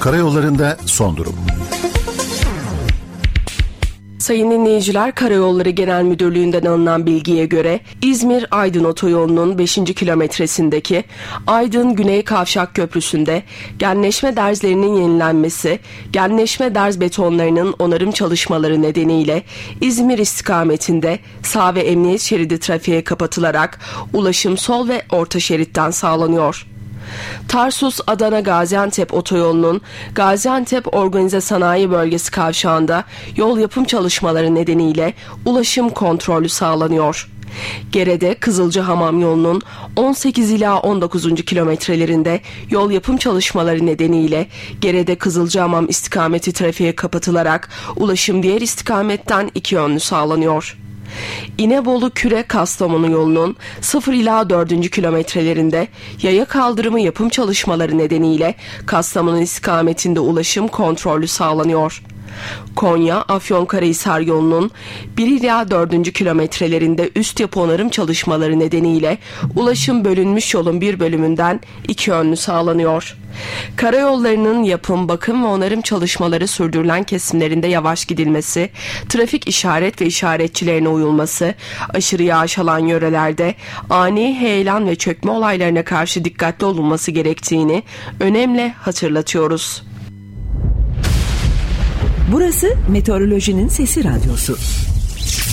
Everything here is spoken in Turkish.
Karayollarında son durum. Sayın dinleyiciler, Karayolları Genel Müdürlüğü'nden alınan bilgiye göre İzmir-Aydın otoyolunun 5. kilometresindeki Aydın Güney Kavşak Köprüsü'nde genleşme derzlerinin yenilenmesi, genleşme derz betonlarının onarım çalışmaları nedeniyle İzmir istikametinde sağ ve emniyet şeridi trafiğe kapatılarak ulaşım sol ve orta şeritten sağlanıyor. Tarsus-Adana-Gaziantep otoyolunun Gaziantep Organize Sanayi Bölgesi kavşağında yol yapım çalışmaları nedeniyle ulaşım kontrolü sağlanıyor. Gerede Kızılcahamam yolunun 18 ila 19. kilometrelerinde yol yapım çalışmaları nedeniyle Gerede Kızılcahamam istikameti trafiğe kapatılarak ulaşım diğer istikametten iki yönlü sağlanıyor. İnebolu-Küre-Kastamonu yolunun 0 ila 4. kilometrelerinde yaya kaldırımı yapım çalışmaları nedeniyle Kastamonu istikametinde ulaşım kontrollü sağlanıyor. Konya-Afyonkarahisar yolunun 1 ila 4. kilometrelerinde üst yapı onarım çalışmaları nedeniyle ulaşım bölünmüş yolun bir bölümünden iki yönlü sağlanıyor. Karayollarının yapım, bakım ve onarım çalışmaları sürdürülen kesimlerinde yavaş gidilmesi, trafik işaret ve işaretçilerine uyulması, aşırı yağış alan yörelerde ani heyelan ve çökme olaylarına karşı dikkatli olunması gerektiğini önemli hatırlatıyoruz. Burası Meteorolojinin Sesi Radyosu.